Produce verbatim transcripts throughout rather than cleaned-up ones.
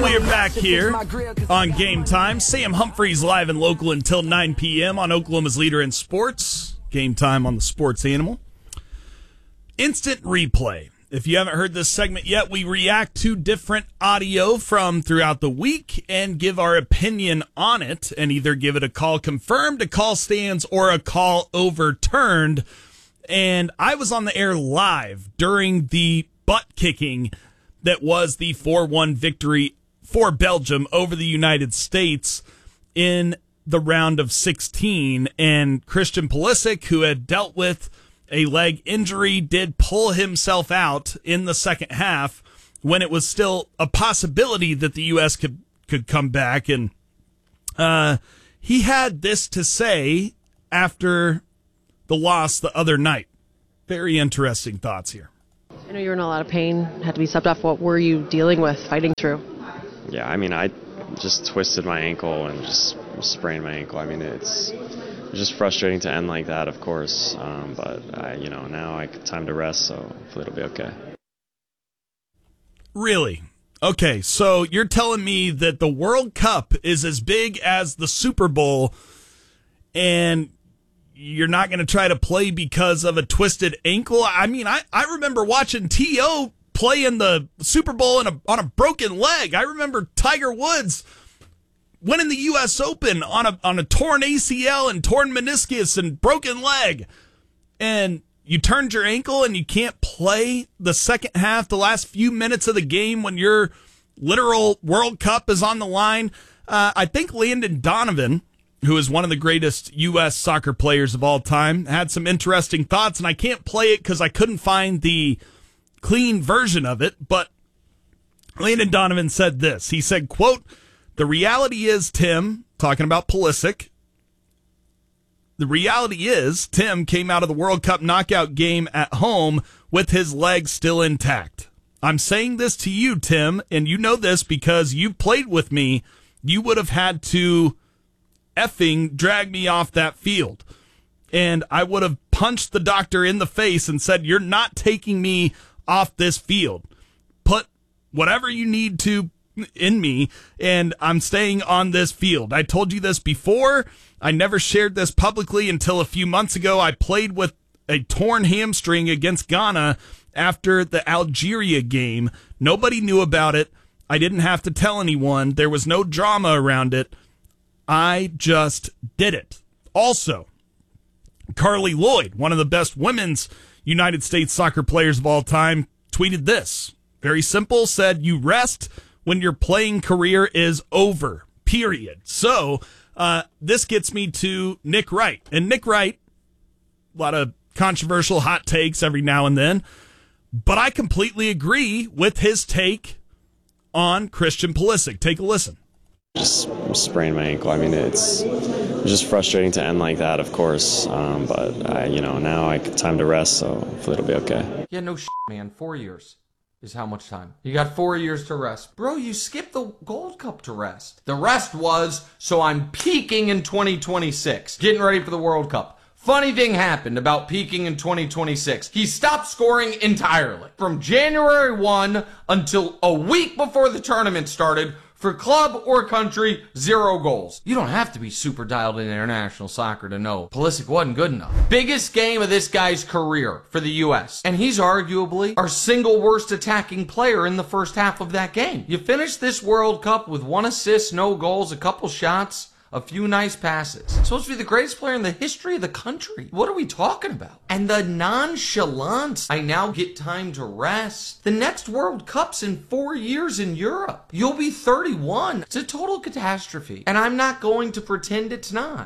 we are back here on Game Time. Sam Humphreys live and local until nine p.m. on Oklahoma's Leader in Sports. Game Time on the Sports Animal. Instant replay. If you haven't heard this segment yet, we react to different audio from throughout the week and give our opinion on it and either give it a call confirmed, a call stands, or a call overturned. And I was on the air live during the butt kicking that was the four one victory for Belgium over the United States in the round of sixteen. And Christian Pulisic, who had dealt with a leg injury, did pull himself out in the second half when it was still a possibility that the U S could, could come back. And uh, he had this to say after the loss the other night. Very interesting thoughts here. I know you were in a lot of pain, had to be subbed off. What were you dealing with, fighting through? Yeah, I mean, I just twisted my ankle and just sprained my ankle. I mean, it's just frustrating to end like that, of course. Um, but, I, you know, now I have time to rest, so hopefully it'll be okay. Really? Okay, so you're telling me that the World Cup is as big as the Super Bowl, and you're not going to try to play because of a twisted ankle? I mean, I, I remember watching T O play in the Super Bowl in a, on a broken leg. I remember Tiger Woods winning the U S Open on a on a torn A C L and torn meniscus and broken leg. And you turned your ankle and you can't play the second half, the last few minutes of the game when your literal World Cup is on the line. Uh, I think Landon Donovan, who is one of the greatest U S soccer players of all time, had some interesting thoughts, and I can't play it because I couldn't find the clean version of it, but Landon Donovan said this. He said, quote, "The reality is, Tim," talking about Pulisic, "the reality is Tim came out of the World Cup knockout game at home with his leg still intact. I'm saying this to you, Tim, and you know this because you played with me. You would have had to effing drag me off that field. And I would have punched the doctor in the face and said, you're not taking me off this field. Put whatever you need to in me, and I'm staying on this field. I told you this before. I never shared this publicly until a few months ago. I played with a torn hamstring against Ghana after the Algeria game. Nobody knew about it. I didn't have to tell anyone. There was no drama around it. I just did it." Also, Carly Lloyd, one of the best women's United States soccer players of all time, tweeted this. Very simple, said, "You rest when your playing career is over, period." So uh, this gets me to Nick Wright. And Nick Wright, a lot of controversial hot takes every now and then, but I completely agree with his take on Christian Pulisic. Take a listen. Just sprained my ankle. I mean, it's just frustrating to end like that, of course. Um, but, I, you know, now I have time to rest, so hopefully it'll be okay. Yeah, no shit, man. Four years is how much time? You got four years to rest. Bro, you skipped the Gold Cup to rest. The rest was, so I'm peaking in twenty twenty-six, getting ready for the World Cup. Funny thing happened about peaking in twenty twenty-six. He stopped scoring entirely. From January first until a week before the tournament started, for club or country, zero goals. You don't have to be super dialed in international soccer to know Pulisic wasn't good enough. Biggest game of this guy's career for the U S. And he's arguably our single worst attacking player in the first half of that game. You finish this World Cup with one assist, no goals, a couple shots, a few nice passes. Supposed to be the greatest player in the history of the country. What are we talking about? And the nonchalance. I now get time to rest. The next World Cup's in four years in Europe. You'll be thirty-one. It's a total catastrophe. And I'm not going to pretend it's not.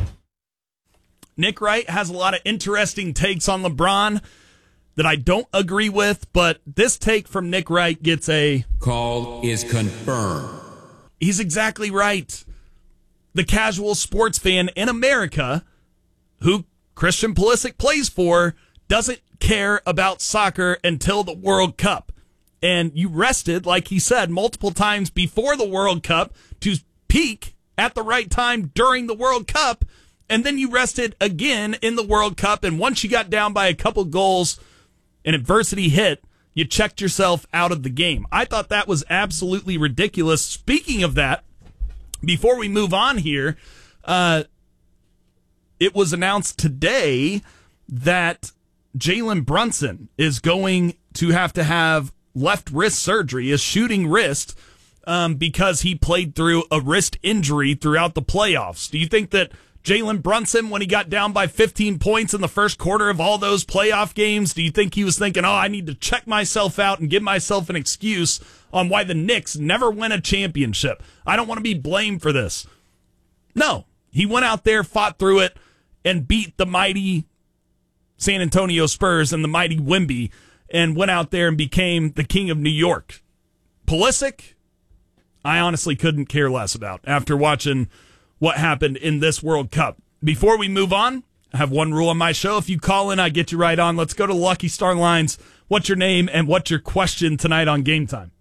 Nick Wright has a lot of interesting takes on LeBron that I don't agree with, but this take from Nick Wright gets a call is confirmed. He's exactly right. The casual sports fan in America, who Christian Pulisic plays for, doesn't care about soccer until the World Cup. And you rested, like he said, multiple times before the World Cup to peak at the right time during the World Cup. And then you rested again in the World Cup. And once you got down by a couple goals and adversity hit, you checked yourself out of the game. I thought that was absolutely ridiculous. Speaking of that, before we move on here, uh, it was announced today that Jalen Brunson is going to have to have left wrist surgery, a shooting wrist, um, because he played through a wrist injury throughout the playoffs. Do you think that Jalen Brunson, when he got down by fifteen points in the first quarter of all those playoff games, do you think he was thinking, oh, I need to check myself out and give myself an excuse on why the Knicks never win a championship? I don't want to be blamed for this. No, he went out there, fought through it, and beat the mighty San Antonio Spurs and the mighty Wemby, and went out there and became the king of New York. Pulisic, I honestly couldn't care less about after watching what happened in this World Cup. Before we move on, I have one rule on my show. If you call in, I get you right on. Let's go to Lucky Star Lines. What's your name and what's your question tonight on Game Time?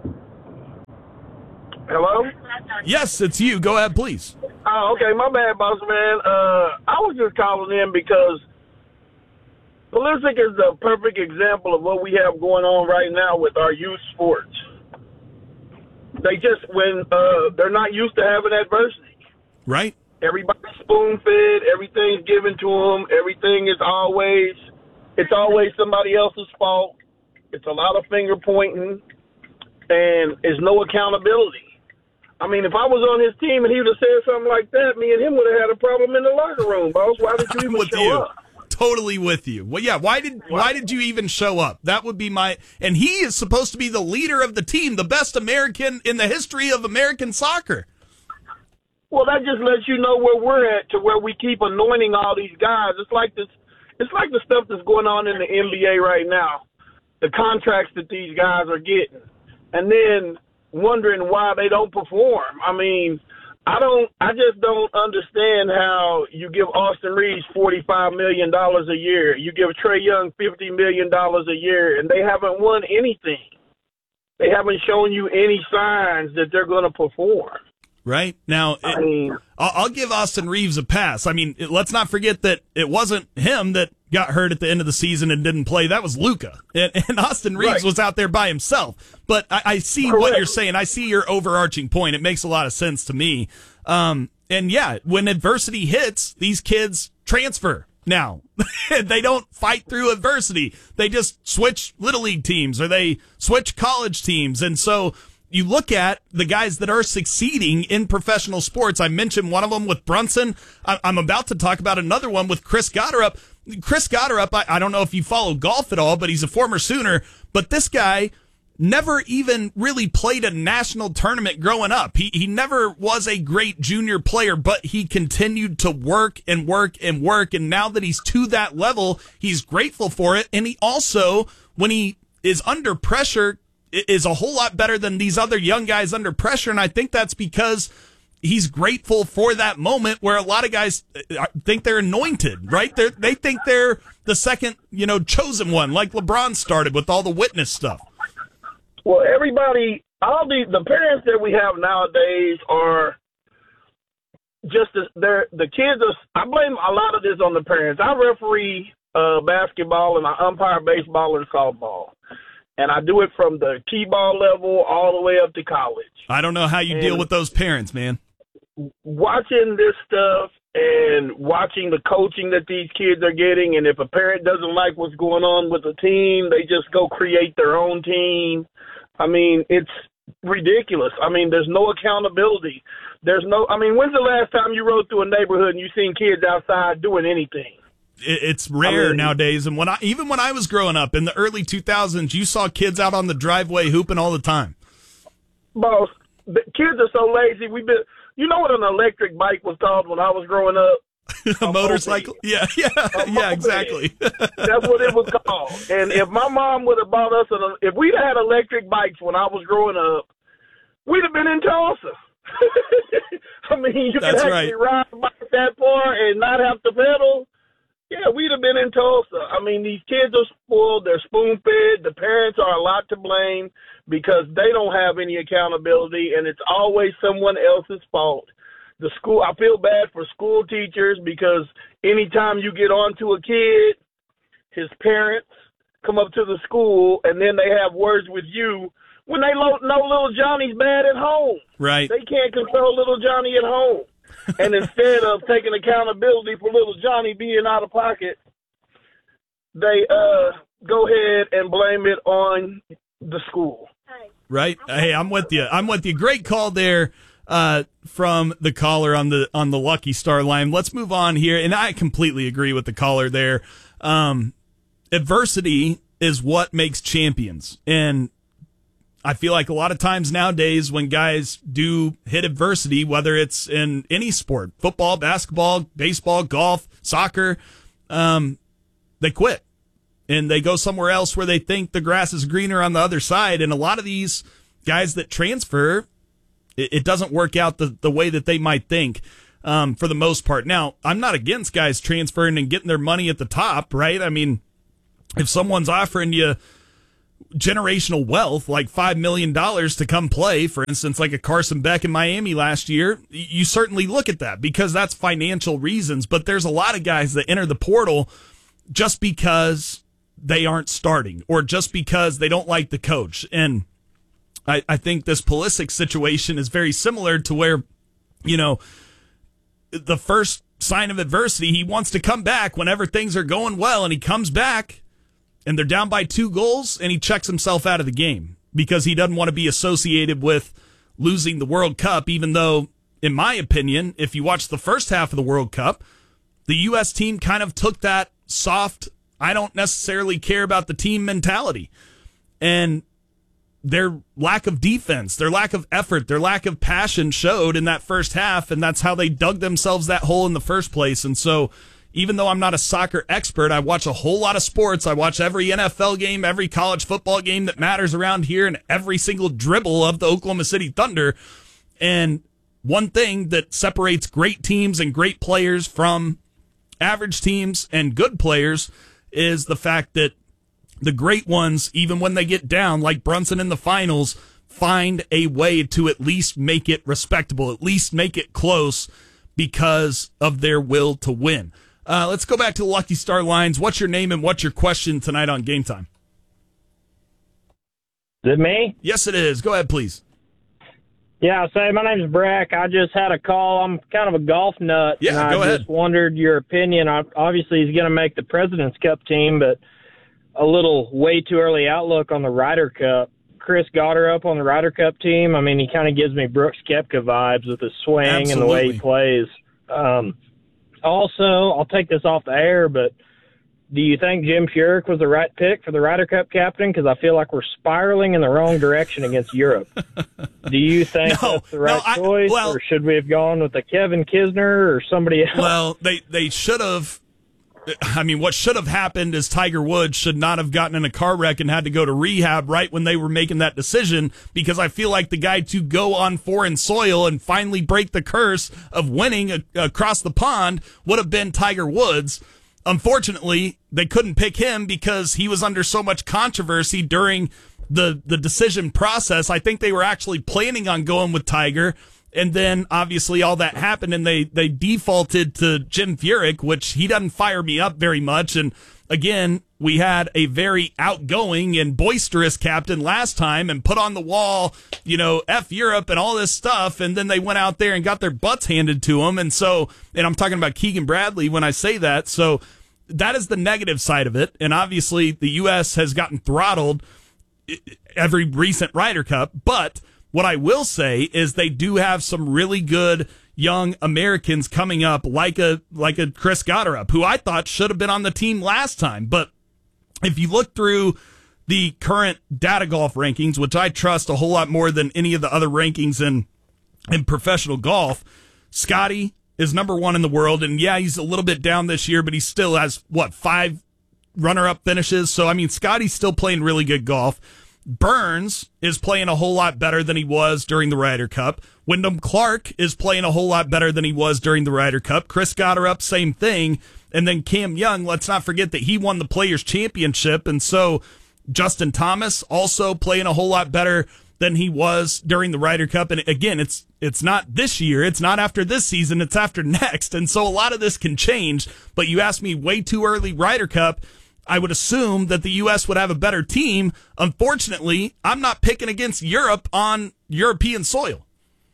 Hello? Yes, it's you. Go ahead, please. Oh, okay. My bad, boss man. Uh, I was just calling in because Pulisic is the perfect example of what we have going on right now with our youth sports. They just, when uh, they're not used to having adversity. Right. Everybody's spoon-fed. Everything's given to them. Everything is always, it's always somebody else's fault. It's a lot of finger-pointing, and there's no accountability. I mean, if I was on his team and he would have said something like that, me and him would have had a problem in the locker room, boss. Why did you even with show you. up? Totally with you. Well, yeah, why did why did you even show up? That would be my, and he is supposed to be the leader of the team, the best American in the history of American soccer. Well, that just lets you know where we're at, to where we keep anointing all these guys. It's like this. It's like the stuff that's going on in the N B A right now, the contracts that these guys are getting, and then wondering why they don't perform. I mean, I don't. I just don't understand how you give Austin Reeves forty-five million dollars a year, you give Trae Young fifty million dollars a year, and they haven't won anything. They haven't shown you any signs that they're going to perform. Right now, it, I mean, I'll, I'll give Austin Reeves a pass. I mean, it, let's not forget that it wasn't him that got hurt at the end of the season and didn't play. That was Luka, and, and Austin Reeves right. was out there by himself. But I, I see Correct. what you're saying. I see your overarching point. It makes a lot of sense to me. Um, and yeah, when adversity hits, these kids transfer. Now, they don't fight through adversity. They just switch little league teams or they switch college teams. And so you look at the guys that are succeeding in professional sports. I mentioned one of them with Brunson. I'm about to talk about another one with Chris Gotterup. Chris Gotterup, I, I don't know if you follow golf at all, but he's a former Sooner. But this guy never even really played a national tournament growing up. He he never was a great junior player, but he continued to work and work and work. And now that he's to that level, he's grateful for it. And he also, when he is under pressure, is a whole lot better than these other young guys under pressure. And I think that's because he's grateful for that moment where a lot of guys think they're anointed, right? They they think they're the second, you know, chosen one, like LeBron started with all the witness stuff. Well, everybody, all the the parents that we have nowadays are just as they're the kids are. I blame a lot of this on the parents. I referee uh, basketball and I umpire baseball and softball, and I do it from the t-ball level all the way up to college. I don't know how you and deal with those parents, man. Watching this stuff and watching the coaching that these kids are getting, and if a parent doesn't like what's going on with the team, they just go create their own team. I mean, it's ridiculous. I mean, there's no accountability. There's no, I mean, when's the last time you rode through a neighborhood and you seen kids outside doing anything? It's rare I mean, nowadays. And when I, even when I was growing up in the early two thousands, you saw kids out on the driveway hooping all the time. Boss, the kids are so lazy. We've been, you know what an electric bike was called when I was growing up? a, a motorcycle? Moped. Yeah, yeah, a yeah, exactly. That's what it was called. And if my mom would have bought us, an, if we'd had electric bikes when I was growing up, we'd have been in Tulsa. I mean, you That's can actually right. ride a bike that far and not have to pedal. Yeah, we'd have been in Tulsa. I mean, these kids are spoiled. They're spoon-fed. The parents are a lot to blame because they don't have any accountability, and it's always someone else's fault. The school, I feel bad for school teachers because anytime you get onto a kid, his parents, come up to the school, and then they have words with you when they lo- know little Johnny's bad at home. Right. They can't control little Johnny at home. And instead of taking accountability for little Johnny being out of pocket, they uh, go ahead and blame it on the school. Right. Hey, I'm with you. I'm with you. Great call there uh, from the caller on the on the Lucky Star line. Let's move on here, and I completely agree with the caller there. Um, adversity is what makes champions, and I feel like a lot of times nowadays when guys do hit adversity, whether it's in any sport, football, basketball, baseball, golf, soccer, um, they quit and they go somewhere else where they think the grass is greener on the other side. And a lot of these guys that transfer, it, it doesn't work out the, the way that they might think um, for the most part. Now, I'm not against guys transferring and getting their money at the top, right? I mean, if someone's offering you generational wealth, like five million dollars to come play, for instance, like a Carson Beck in Miami last year, you certainly look at that because that's financial reasons. But there's a lot of guys that enter the portal just because they aren't starting or just because they don't like the coach. And I, I think this Pulisic situation is very similar to where, you know, the first sign of adversity, he wants to come back whenever things are going well, and he comes back and they're down by two goals, and he checks himself out of the game because he doesn't want to be associated with losing the World Cup, even though, in my opinion, if you watch the first half of the World Cup, the U S team kind of took that soft, I don't necessarily care about the team mentality. And their lack of defense, their lack of effort, their lack of passion showed in that first half, and that's how they dug themselves that hole in the first place. And so even though I'm not a soccer expert, I watch a whole lot of sports. I watch every N F L game, every college football game that matters around here, and every single dribble of the Oklahoma City Thunder. And one thing that separates great teams and great players from average teams and good players is the fact that the great ones, even when they get down, like Brunson in the finals, find a way to at least make it respectable, at least make it close because of their will to win. Uh, let's go back to the Lucky Star lines. What's your name and what's your question tonight on Game Time? Is it me? Yes, it is. Go ahead, please. Yeah, say my name's Breck. I just had a call. I'm kind of a golf nut. Yeah, and go I ahead. just wondered your opinion. Obviously, he's going to make the President's Cup team, but a little way too early outlook on the Ryder Cup. Chris Gotterup on the Ryder Cup team, I mean, he kind of gives me Brooks Koepka vibes with his swing Absolutely. and the way he plays. Um, also, I'll take this off the air, but do you think Jim Furyk was the right pick for the Ryder Cup captain? Because I feel like we're spiraling in the wrong direction against Europe. Do you think No, that's the right no, I- choice, well- or should we have gone with a Kevin Kisner or somebody else? Well, they, they should have. I mean, what should have happened is Tiger Woods should not have gotten in a car wreck and had to go to rehab right when they were making that decision, because I feel like the guy to go on foreign soil and finally break the curse of winning a, across the pond would have been Tiger Woods. Unfortunately, they couldn't pick him because he was under so much controversy during the, the decision process. I think they were actually planning on going with Tiger. And then, obviously, all that happened, and they, they defaulted to Jim Furyk, which he doesn't fire me up very much. And, again, we had a very outgoing and boisterous captain last time and put on the wall, you know, F Europe and all this stuff. And then they went out there and got their butts handed to them. And so, and I'm talking about Keegan Bradley when I say that. So that is the negative side of it. And, obviously, the U S has gotten throttled every recent Ryder Cup, but what I will say is they do have some really good young Americans coming up, like a like a Chris Gotterup, who I thought should have been on the team last time. But if you look through the current data golf rankings, which I trust a whole lot more than any of the other rankings in in professional golf, Scotty is number one in the world. And yeah, he's a little bit down this year, but he still has, what, five runner-up finishes? So, I mean, Scotty's still playing really good golf. Burns is playing a whole lot better than he was during the Ryder Cup. Wyndham Clark is playing a whole lot better than he was during the Ryder Cup. Chris Gotterup, same thing. And then Cam Young, let's not forget that he won the Players' Championship. And so Justin Thomas also playing a whole lot better than he was during the Ryder Cup. And again, it's it's not this year. It's not after this season. It's after next. And so a lot of this can change. But you asked me way too early Ryder Cup. I would assume that the U S would have a better team. Unfortunately, I'm not picking against Europe on European soil.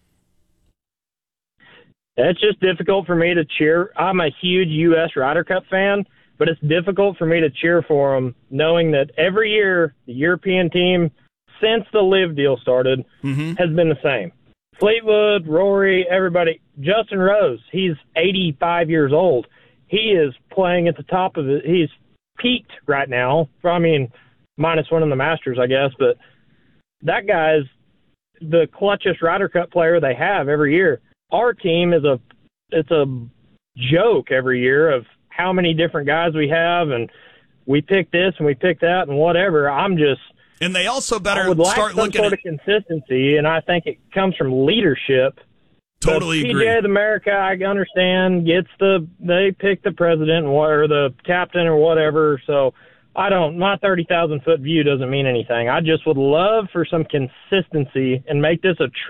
It's just difficult for me to cheer. I'm a huge U S Ryder Cup fan, but it's difficult for me to cheer for them knowing that every year the European team, since the LIV deal started, mm-hmm. has been the same. Fleetwood, Rory, everybody. Justin Rose, he's eighty-five years old. He is playing at the top of it. He's peaked right now. I mean, minus one in the Masters, I guess, but that guy's the clutchest Ryder Cup player they have every year. Our team is a it's a joke every year of how many different guys we have, and we pick this and we pick that and whatever. I'm just and they also better I would like start some looking sort at of consistency, and I think it comes from leadership. Totally the agree. P G A of America, I understand, gets the they pick the president or the captain or whatever. So I don't. My thirty thousand foot view doesn't mean anything. I just would love for some consistency and make this a true